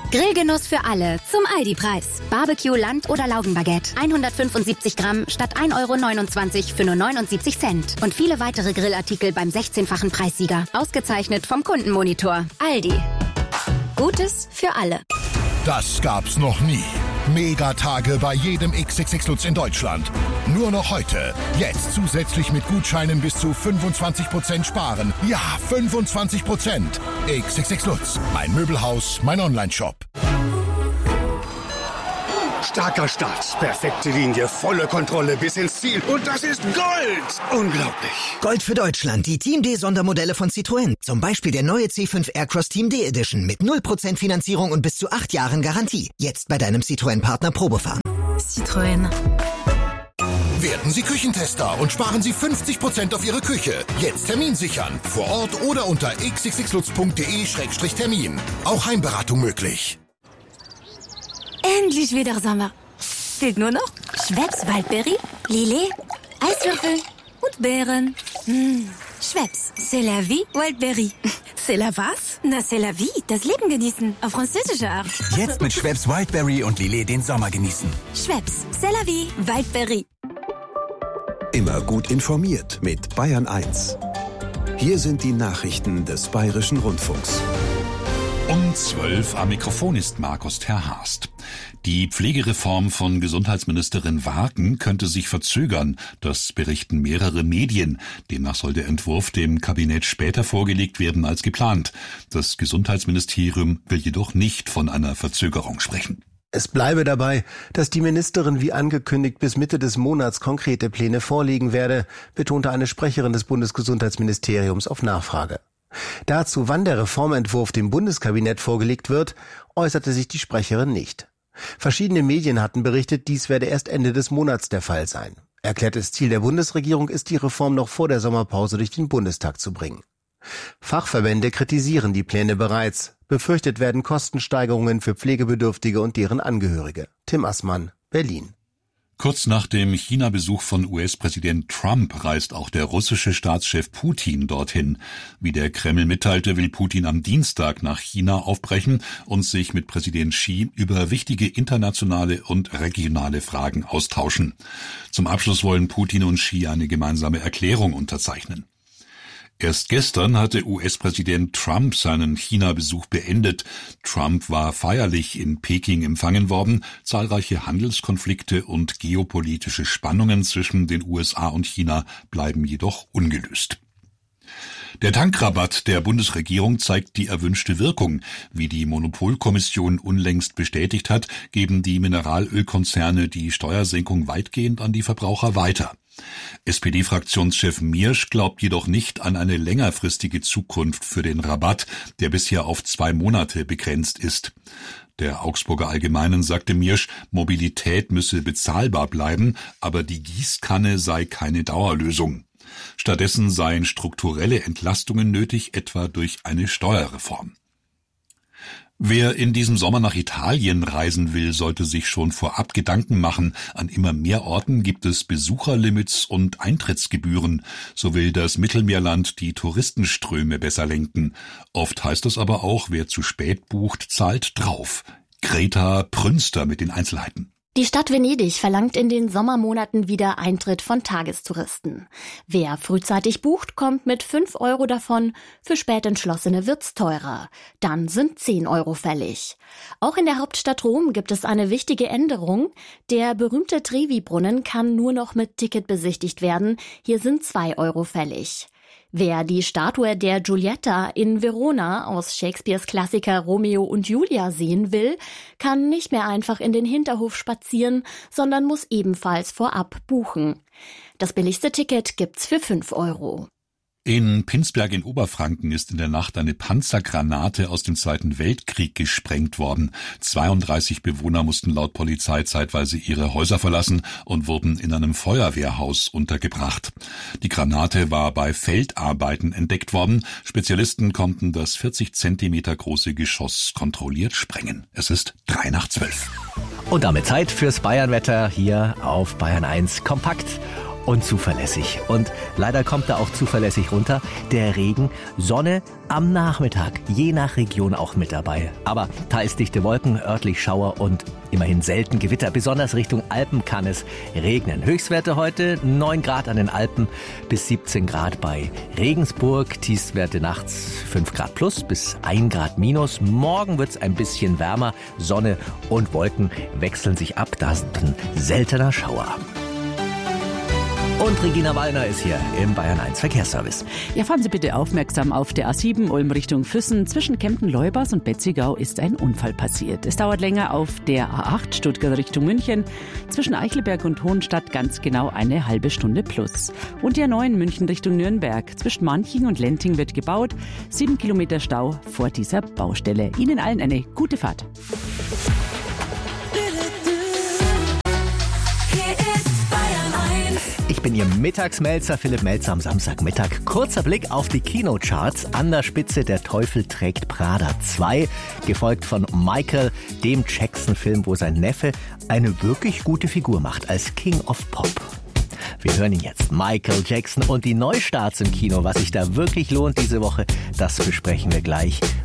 Grillgenuss für alle zum Aldi-Preis. Barbecue, Land- oder Laugenbaguette. 175 Gramm statt 1,29 € für nur 79 Cent. Und viele weitere Grillartikel beim 16-fachen Preissieger. Ausgezeichnet vom Kundenmonitor. Aldi. Gutes für alle. Das gab's noch nie. Megatage bei jedem XXX Lutz in Deutschland. Nur noch heute. Jetzt zusätzlich mit Gutscheinen bis zu 25% sparen. Ja, 25%. XXX Lutz. Mein Möbelhaus, mein Onlineshop. Starker Start, perfekte Linie, volle Kontrolle bis ins Ziel. Und das ist Gold! Unglaublich. Gold für Deutschland, die Team D-Sondermodelle von Citroën. Zum Beispiel der neue C5 Aircross Team D Edition mit 0% Finanzierung und bis zu 8 Jahren Garantie. Jetzt bei deinem Citroën-Partner Probefahren. Citroën. Werden Sie Küchentester und sparen Sie 50% auf Ihre Küche. Jetzt Termin sichern. Vor Ort oder unter xxxlutz.de/termin. Auch Heimberatung möglich. Endlich wieder Sommer. Fehlt nur noch Schweppes Waldberry, Lillet, Eiswürfel und Beeren. Schweppes, c'est la vie, Waldberry. C'est la was? Na, c'est la vie, das Leben genießen, auf französische Art. Jetzt mit Schweppes Wildberry und Lillet den Sommer genießen. Schweppes, c'est la vie, Waldberry. Immer gut informiert mit Bayern 1. Hier sind die Nachrichten des Bayerischen Rundfunks. Um 12 am Mikrofon ist Markus Terhorst. Die Pflegereform von Gesundheitsministerin Wagen könnte sich verzögern. Das berichten mehrere Medien. Demnach soll der Entwurf dem Kabinett später vorgelegt werden als geplant. Das Gesundheitsministerium will jedoch nicht von einer Verzögerung sprechen. Es bleibe dabei, dass die Ministerin wie angekündigt bis Mitte des Monats konkrete Pläne vorlegen werde, betonte eine Sprecherin des Bundesgesundheitsministeriums auf Nachfrage. Dazu, wann der Reformentwurf dem Bundeskabinett vorgelegt wird, äußerte sich die Sprecherin nicht. Verschiedene Medien hatten berichtet, dies werde erst Ende des Monats der Fall sein. Erklärtes Ziel der Bundesregierung ist, die Reform noch vor der Sommerpause durch den Bundestag zu bringen. Fachverbände kritisieren die Pläne bereits. Befürchtet werden Kostensteigerungen für Pflegebedürftige und deren Angehörige. Tim Assmann, Berlin. Kurz nach dem China-Besuch von US-Präsident Trump reist auch der russische Staatschef Putin dorthin. Wie der Kreml mitteilte, will Putin am Dienstag nach China aufbrechen und sich mit Präsident Xi über wichtige internationale und regionale Fragen austauschen. Zum Abschluss wollen Putin und Xi eine gemeinsame Erklärung unterzeichnen. Erst gestern hatte US-Präsident Trump seinen China-Besuch beendet. Trump war feierlich in Peking empfangen worden. Zahlreiche Handelskonflikte und geopolitische Spannungen zwischen den USA und China bleiben jedoch ungelöst. Der Tankrabatt der Bundesregierung zeigt die erwünschte Wirkung. Wie die Monopolkommission unlängst bestätigt hat, geben die Mineralölkonzerne die Steuersenkung weitgehend an die Verbraucher weiter. SPD-Fraktionschef Miersch glaubt jedoch nicht an eine längerfristige Zukunft für den Rabatt, der bisher auf 2 Monate begrenzt ist. Der Augsburger Allgemeinen sagte Miersch, Mobilität müsse bezahlbar bleiben, aber die Gießkanne sei keine Dauerlösung. Stattdessen seien strukturelle Entlastungen nötig, etwa durch eine Steuerreform. Wer in diesem Sommer nach Italien reisen will, sollte sich schon vorab Gedanken machen. An immer mehr Orten gibt es Besucherlimits und Eintrittsgebühren. So will das Mittelmeerland die Touristenströme besser lenken. Oft heißt es aber auch, wer zu spät bucht, zahlt drauf. Greta Prünster mit den Einzelheiten. Die Stadt Venedig verlangt in den Sommermonaten wieder Eintritt von Tagestouristen. Wer frühzeitig bucht, kommt mit 5 € davon, für spät Entschlossene wird's teurer. Dann sind 10 € fällig. Auch in der Hauptstadt Rom gibt es eine wichtige Änderung. Der berühmte Trevi-Brunnen kann nur noch mit Ticket besichtigt werden. Hier sind 2 € fällig. Wer die Statue der Giulietta in Verona aus Shakespeares Klassiker Romeo und Julia sehen will, kann nicht mehr einfach in den Hinterhof spazieren, sondern muss ebenfalls vorab buchen. Das billigste Ticket gibt's für 5 €. In Pinsberg in Oberfranken ist in der Nacht eine Panzergranate aus dem Zweiten Weltkrieg gesprengt worden. 32 Bewohner mussten laut Polizei zeitweise ihre Häuser verlassen und wurden in einem Feuerwehrhaus untergebracht. Die Granate war bei Feldarbeiten entdeckt worden. Spezialisten konnten das 40 Zentimeter große Geschoss kontrolliert sprengen. Es ist 11:03. Und damit Zeit fürs Bayernwetter hier auf Bayern 1 Kompakt. und zuverlässig. Und leider kommt er auch zuverlässig runter. Der Regen, Sonne am Nachmittag, je nach Region auch mit dabei. Aber teils dichte Wolken, örtlich Schauer und immerhin selten Gewitter. Besonders Richtung Alpen kann es regnen. Höchstwerte heute 9 Grad an den Alpen bis 17 Grad bei Regensburg. Tiefstwerte nachts 5 Grad plus bis 1 Grad minus. Morgen wird es ein bisschen wärmer. Sonne und Wolken wechseln sich ab. Da sind ein seltener Schauer. Und Regina Wallner ist hier im Bayern 1 Verkehrsservice. Ja, fahren Sie bitte aufmerksam auf der A7 Ulm Richtung Füssen. Zwischen Kempten-Leubers und Betzigau ist ein Unfall passiert. Es dauert länger auf der A8 Stuttgart Richtung München. Zwischen Eichelberg und Hohenstadt ganz genau eine halbe Stunde plus. Und die A9 München Richtung Nürnberg. Zwischen Manching und Lenting wird gebaut. 7 Kilometer Stau vor dieser Baustelle. Ihnen allen eine gute Fahrt. Ich bin Ihr Mittagsmelzer, Philipp Melzer am Samstagmittag. Kurzer Blick auf die Kinocharts. An der Spitze Der Teufel trägt Prada 2, gefolgt von Michael, dem Jackson-Film, wo sein Neffe eine wirklich gute Figur macht als King of Pop. Wir hören ihn jetzt. Michael Jackson und die Neustarts im Kino. Was sich da wirklich lohnt diese Woche, das besprechen wir gleich.